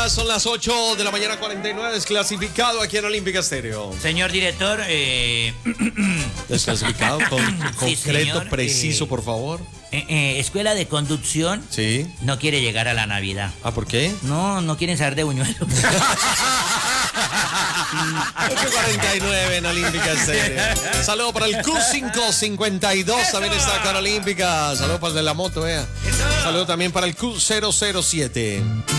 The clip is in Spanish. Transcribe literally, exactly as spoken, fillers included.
Olímpica, son las ocho de la mañana, cuarenta y nueve, desclasificado aquí en Olímpica Estéreo. Señor director, eh... Desclasificado, con, Sí, concreto, señor, preciso, eh, por favor. eh, eh, escuela de conducción Sí. no quiere llegar a la Navidad. Ah, ¿por qué? No, no quieren saber de buñuelos. ocho cuarenta y nueve en Olímpica Estéreo. Saludo para el Q cinco cincuenta y dos, también está acá en Olímpica. Saludo para el de la moto, vea. Saludo también para el Q cero cero siete.